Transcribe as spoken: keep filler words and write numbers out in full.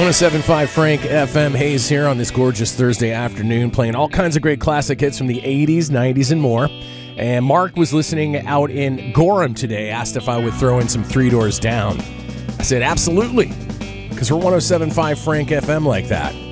oh seven point five Frank F M. Hayes here on this gorgeous Thursday afternoon, playing all kinds of great classic hits from the eighties, nineties, and more. And Mark was listening out in Gorham today, asked if I would throw in some Three Doors Down. I said, absolutely, because we're one oh seven point five Frank F M like that.